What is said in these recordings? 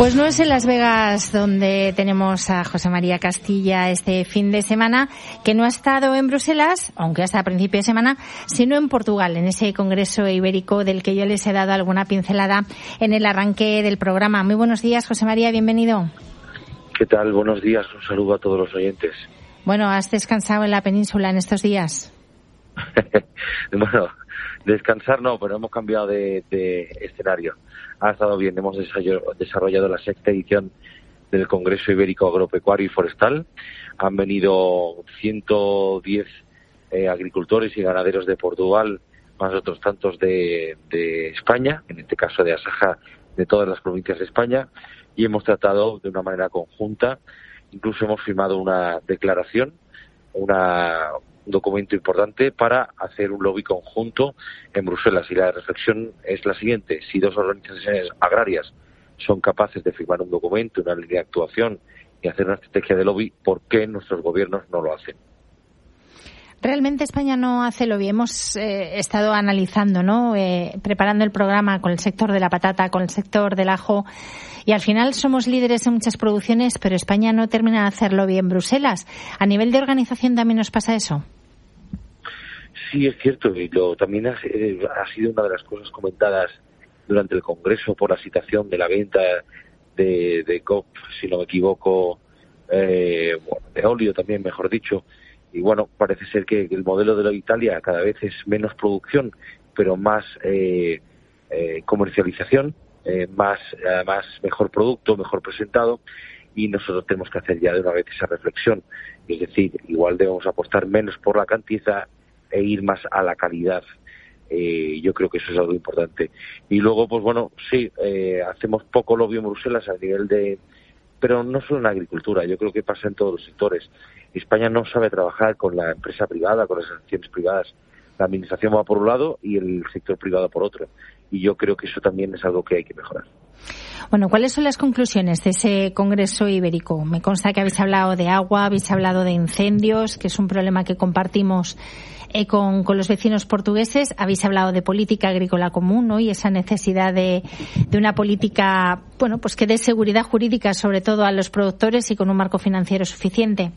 Pues no es en Las Vegas donde tenemos a José María Castilla este fin de semana, que no ha estado en Bruselas, aunque hasta a principio de semana, sino en Portugal, en ese Congreso Ibérico del que yo les he dado alguna pincelada en el arranque del programa. Muy buenos días, José María, bienvenido. ¿Qué tal? Buenos días, un saludo a todos los oyentes. Bueno, ¿has descansado en la península en estos días? Bueno, descansar no, pero hemos cambiado de escenario. Ha estado bien, hemos desarrollado la sexta edición del Congreso Ibérico Agropecuario y Forestal. Han venido 110 agricultores y ganaderos de Portugal, más otros tantos de España, en este caso de Asaja, de todas las provincias de España, y hemos tratado de una manera conjunta, incluso hemos firmado una declaración, un documento importante para hacer un lobby conjunto en Bruselas. Y la reflexión es la siguiente: si dos organizaciones agrarias son capaces de firmar un documento, una línea de actuación y hacer una estrategia de lobby, ¿por qué nuestros gobiernos no lo hacen? Realmente España no hace lobby. Hemos estado analizando, ¿no? Preparando el programa con el sector de la patata, con el sector del ajo, y al final somos líderes en muchas producciones, pero España no termina de hacer lobby en Bruselas. ¿A nivel de organización también nos pasa eso? Sí, es cierto, y también ha sido una de las cosas comentadas durante el Congreso por la situación de la venta de COP, si no me equivoco, de óleo también, mejor dicho. Y bueno, parece ser que el modelo de la Italia cada vez es menos producción, pero más comercialización, más mejor producto, mejor presentado, y nosotros tenemos que hacer ya de una vez esa reflexión. Es decir, igual debemos apostar menos por la cantidad e ir más a la calidad. Yo creo que eso es algo importante. Y luego, pues bueno, sí, hacemos poco lobby en Bruselas a nivel de... Pero no solo en la agricultura, yo creo que pasa en todos los sectores. España no sabe trabajar con la empresa privada, con las acciones privadas. La administración va por un lado y el sector privado por otro. Y yo creo que eso también es algo que hay que mejorar. Bueno, ¿cuáles son las conclusiones de ese Congreso Ibérico? Me consta que habéis hablado de agua, habéis hablado de incendios, que es un problema que compartimos con los vecinos portugueses. Habéis hablado de política agrícola común, ¿no? Y esa necesidad de una política, bueno, pues que dé seguridad jurídica sobre todo a los productores y con un marco financiero suficiente.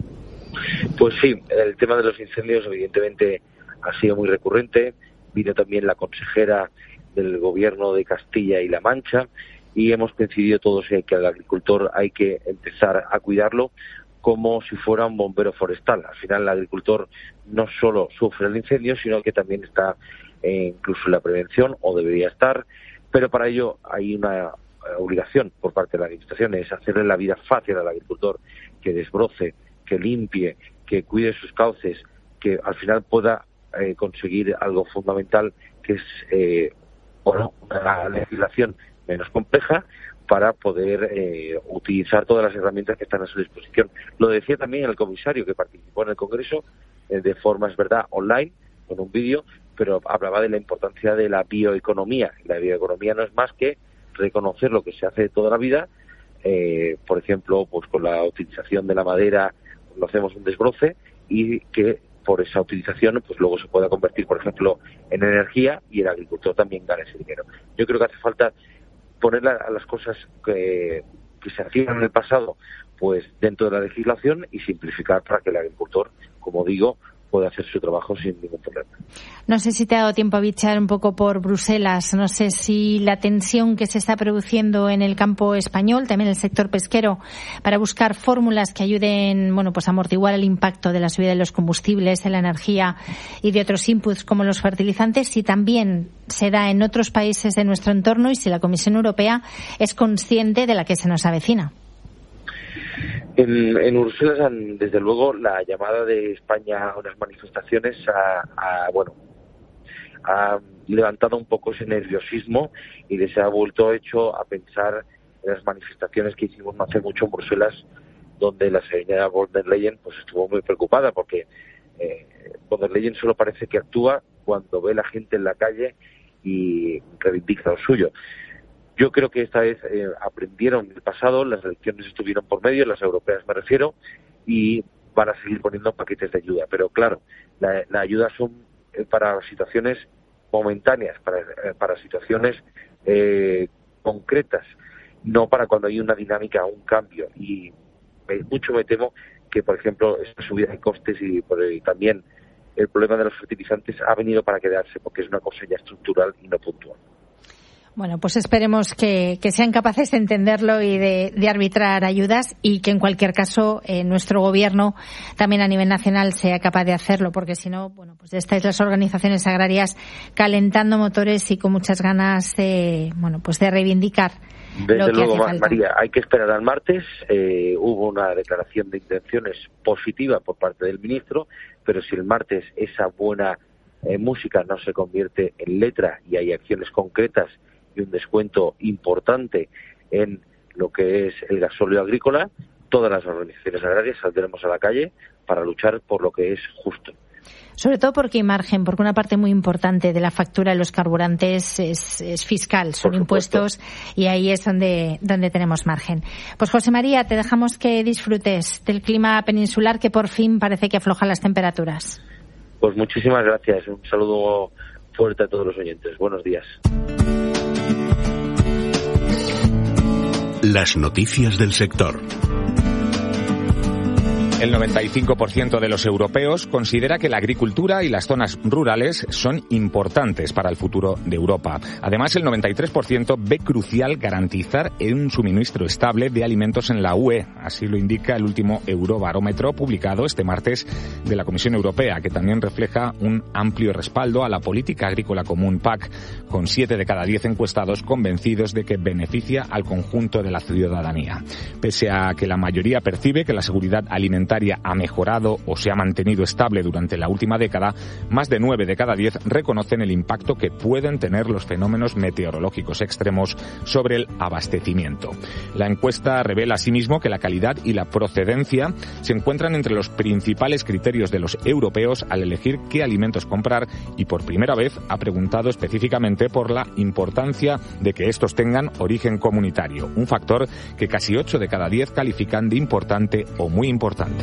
Pues sí, el tema de los incendios evidentemente ha sido muy recurrente. Vino también la consejera del Gobierno de Castilla y La Mancha y hemos coincidido todos en que al agricultor hay que empezar a cuidarlo como si fuera un bombero forestal. Al final el agricultor no solo sufre el incendio, sino que también está incluso en la prevención, o debería estar, pero para ello hay una obligación por parte de la administración, es hacerle la vida fácil al agricultor, que desbroce, que limpie, que cuide sus cauces, que al final pueda conseguir algo fundamental, que es una legislación menos compleja para poder utilizar todas las herramientas que están a su disposición. Lo decía también el comisario que participó en el Congreso de forma, es verdad, online, con un vídeo, pero hablaba de la importancia de la bioeconomía. La bioeconomía no es más que reconocer lo que se hace toda la vida, por ejemplo, pues con la utilización de la madera, lo hacemos un desbroce, y que por esa utilización pues luego se pueda convertir, por ejemplo, en energía, y el agricultor también gana ese dinero. Yo creo que hace falta poner a las cosas que se hacían en el pasado pues dentro de la legislación y simplificar para que el agricultor, como digo, pueda hacer su trabajo sin ningún problema. No sé si te ha dado tiempo a bichar un poco por Bruselas. No sé si la tensión que se está produciendo en el campo español, también en el sector pesquero, para buscar fórmulas que ayuden, bueno, pues a amortiguar el impacto de la subida de los combustibles, de la energía y de otros inputs como los fertilizantes, si también se da en otros países de nuestro entorno y si la Comisión Europea es consciente de la que se nos avecina. En Bruselas, desde luego, la llamada de España a unas manifestaciones ha levantado un poco ese nerviosismo y les ha vuelto hecho a pensar en las manifestaciones que hicimos no hace mucho en Bruselas, donde la señora von der Leyen pues estuvo muy preocupada porque von der Leyen solo parece que actúa cuando ve a la gente en la calle y reivindica lo suyo. Yo creo que esta vez aprendieron del pasado, las elecciones estuvieron por medio, las europeas me refiero, y van a seguir poniendo paquetes de ayuda. Pero claro, la ayuda son para situaciones momentáneas, para situaciones concretas. no para cuando hay una dinámica, un cambio. Y mucho me temo que, por ejemplo, esta subida de costes y también el problema de los fertilizantes ha venido para quedarse, porque es una cosa ya estructural y no puntual. Bueno, pues esperemos que sean capaces de entenderlo y de arbitrar ayudas, y que en cualquier caso nuestro gobierno también a nivel nacional sea capaz de hacerlo, porque si no, bueno, pues estáis las organizaciones agrarias calentando motores y con muchas ganas de reivindicar. Desde luego, María, hay que esperar al martes. Hubo una declaración de intenciones positiva por parte del ministro, pero si el martes esa buena música no se convierte en letra y hay acciones concretas y un descuento importante en lo que es el gasóleo agrícola, todas las organizaciones agrarias saldremos a la calle para luchar por lo que es justo. Sobre todo porque hay margen, porque una parte muy importante de la factura de los carburantes es fiscal, son impuestos, y ahí es donde tenemos margen. Pues José María, te dejamos que disfrutes del clima peninsular, que por fin parece que afloja las temperaturas. Pues muchísimas gracias, un saludo fuerte a todos los oyentes. Buenos días. Las noticias del sector. El 95% de los europeos considera que la agricultura y las zonas rurales son importantes para el futuro de Europa. Además, el 93% ve crucial garantizar un suministro estable de alimentos en la UE. Así lo indica el último Eurobarómetro publicado este martes de la Comisión Europea, que también refleja un amplio respaldo a la política agrícola común PAC, con 7 de cada 10 encuestados convencidos de que beneficia al conjunto de la ciudadanía. Pese a que la mayoría percibe que la seguridad alimentaria ha mejorado o se ha mantenido estable durante la última década, más de 9 de cada 10 reconocen el impacto que pueden tener los fenómenos meteorológicos extremos sobre el abastecimiento. La encuesta revela asimismo que la calidad y la procedencia se encuentran entre los principales criterios de los europeos al elegir qué alimentos comprar, y por primera vez ha preguntado específicamente por la importancia de que estos tengan origen comunitario, un factor que casi 8 de cada 10 califican de importante o muy importante.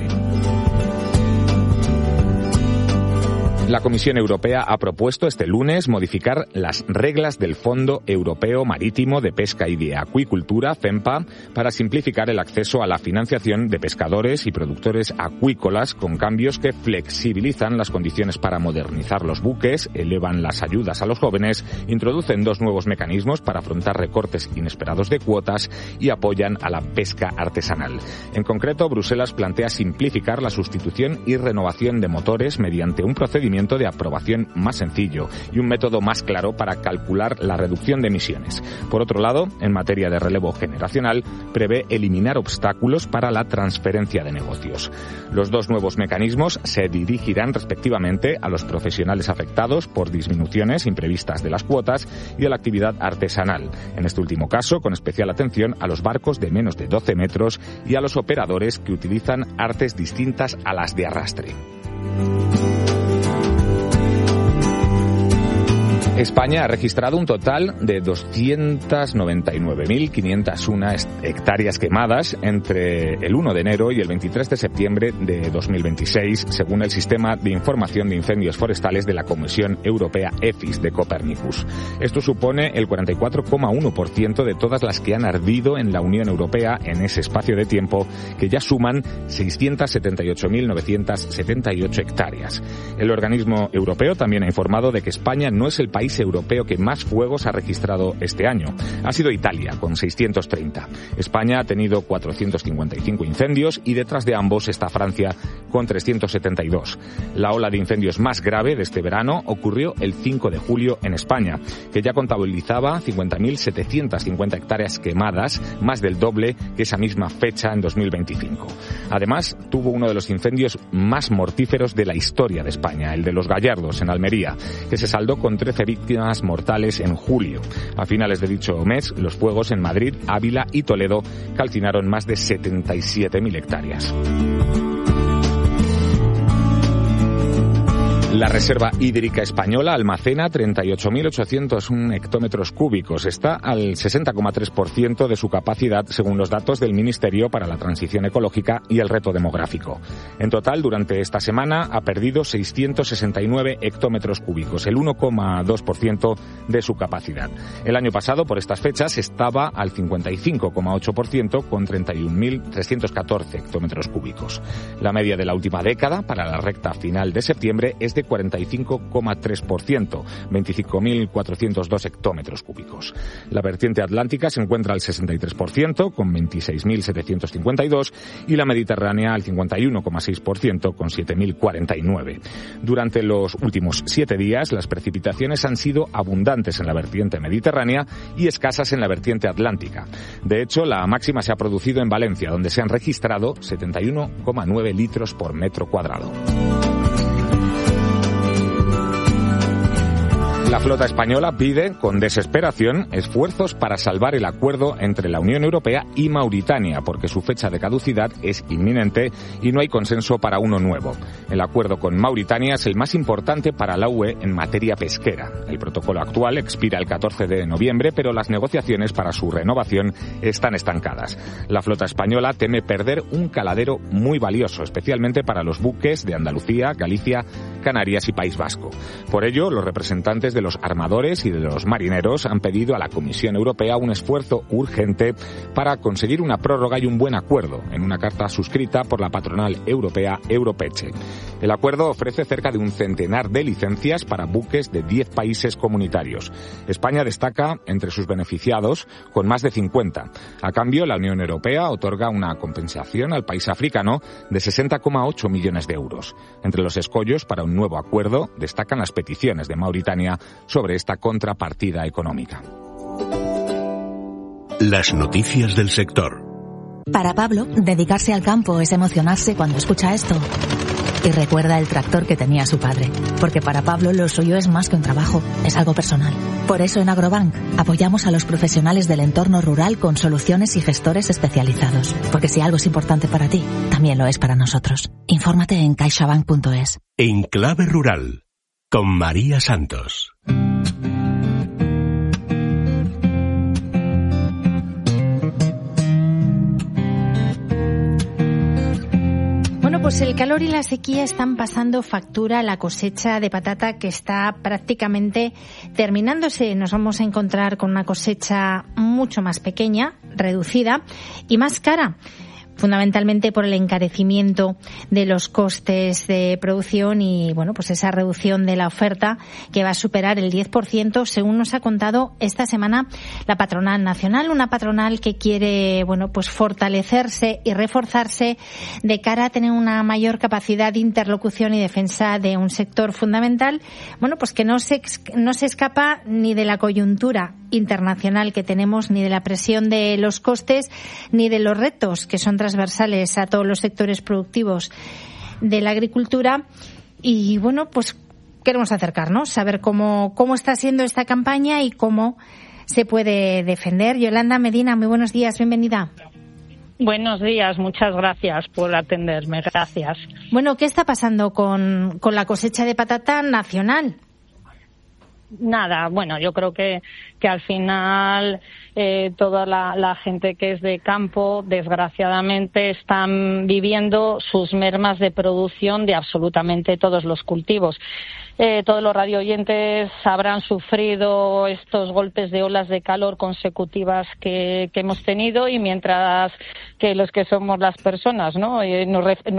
La Comisión Europea ha propuesto este lunes modificar las reglas del Fondo Europeo Marítimo de Pesca y de Acuicultura, FEMPA, para simplificar el acceso a la financiación de pescadores y productores acuícolas, con cambios que flexibilizan las condiciones para modernizar los buques, elevan las ayudas a los jóvenes, introducen 2 nuevos mecanismos para afrontar recortes inesperados de cuotas y apoyan a la pesca artesanal. En concreto, Bruselas plantea simplificar la sustitución y renovación de motores mediante un procedimiento de aprobación más sencillo y un método más claro para calcular la reducción de emisiones. Por otro lado, en materia de relevo generacional, prevé eliminar obstáculos para la transferencia de negocios. Los 2 nuevos mecanismos se dirigirán respectivamente a los profesionales afectados por disminuciones imprevistas de las cuotas y a la actividad artesanal. En este último caso, con especial atención a los barcos de menos de 12 metros y a los operadores que utilizan artes distintas a las de arrastre. España ha registrado un total de 299.501 hectáreas quemadas entre el 1 de enero y el 23 de septiembre de 2026, según el Sistema de Información de Incendios Forestales de la Comisión Europea EFIS de Copernicus. Esto supone el 44,1% de todas las que han ardido en la Unión Europea en ese espacio de tiempo, que ya suman 678.978 hectáreas. El organismo europeo también ha informado de que España no es el país europeo que más fuegos ha registrado este año. Ha sido Italia, con 630. España ha tenido 455 incendios y detrás de ambos está Francia, con 372. La ola de incendios más grave de este verano ocurrió el 5 de julio en España, que ya contabilizaba 50.750 hectáreas quemadas, más del doble que esa misma fecha en 2025. Además, tuvo uno de los incendios más mortíferos de la historia de España, el de Los Gallardos, en Almería, que se saldó con 13 víctimas mortales en julio. A finales de dicho mes, los fuegos en Madrid, Ávila y Toledo calcinaron más de 77.000 hectáreas. La reserva hídrica española almacena 38.801 hectómetros cúbicos. Está al 60,3% de su capacidad, según los datos del Ministerio para la Transición Ecológica y el Reto Demográfico. En total, durante esta semana ha perdido 669 hectómetros cúbicos, el 1,2% de su capacidad. El año pasado, por estas fechas, estaba al 55,8% con 31.314 hectómetros cúbicos. La media de la última década, para la recta final de septiembre, es de 45,3%, 25.402 hectómetros cúbicos. La vertiente atlántica se encuentra al 63%, con 26.752, y la mediterránea al 51,6%, con 7.049. Durante los últimos 7 días, las precipitaciones han sido abundantes en la vertiente mediterránea y escasas en la vertiente atlántica. De hecho, la máxima se ha producido en Valencia, donde se han registrado 71,9 litros por metro cuadrado. La flota española pide, con desesperación, esfuerzos para salvar el acuerdo entre la Unión Europea y Mauritania, porque su fecha de caducidad es inminente y no hay consenso para uno nuevo. El acuerdo con Mauritania es el más importante para la UE en materia pesquera. El protocolo actual expira el 14 de noviembre, pero las negociaciones para su renovación están estancadas. La flota española teme perder un caladero muy valioso, especialmente para los buques de Andalucía, Galicia, Canarias y País Vasco. Por ello, los representantes de los armadores y de los marineros han pedido a la Comisión Europea un esfuerzo urgente para conseguir una prórroga y un buen acuerdo, en una carta suscrita por la patronal europea Europeche. El acuerdo ofrece cerca de un centenar de licencias para buques de 10 países comunitarios. España destaca entre sus beneficiados con más de 50. A cambio, la Unión Europea otorga una compensación al país africano de 60,8 millones de euros. Entre los escollos para un nuevo acuerdo destacan las peticiones de Mauritania sobre esta contrapartida económica. Las noticias del sector. Para Pablo, dedicarse al campo es emocionarse cuando escucha esto. Y recuerda el tractor que tenía su padre. Porque para Pablo lo suyo es más que un trabajo, es algo personal. Por eso en Agrobank apoyamos a los profesionales del entorno rural con soluciones y gestores especializados. Porque si algo es importante para ti, también lo es para nosotros. Infórmate en caixabank.es. En Clave Rural, con María Santos. Bueno, pues el calor y la sequía están pasando factura a la cosecha de patata, que está prácticamente terminándose. Nos vamos a encontrar con una cosecha mucho más pequeña, reducida y más cara, fundamentalmente por el encarecimiento de los costes de producción y, bueno, pues esa reducción de la oferta que va a superar el 10%, según nos ha contado esta semana la patronal nacional, una patronal que quiere, bueno, pues fortalecerse y reforzarse de cara a tener una mayor capacidad de interlocución y defensa de un sector fundamental, bueno, pues que no se escapa ni de la coyuntura internacional que tenemos, ni de la presión de los costes, ni de los retos que son transversales a todos los sectores productivos de la agricultura. Y bueno, pues queremos acercarnos, saber cómo está siendo esta campaña y cómo se puede defender. Yolanda Medina, muy buenos días, bienvenida. Buenos días, muchas gracias por atenderme, gracias. Bueno, ¿qué está pasando con la cosecha de patata nacional? Nada, bueno, yo creo que al final toda la gente que es de campo, desgraciadamente, están viviendo sus mermas de producción de absolutamente todos los cultivos. Todos los radioyentes habrán sufrido estos golpes de olas de calor consecutivas que hemos tenido, y mientras que los que somos las personas, ¿no?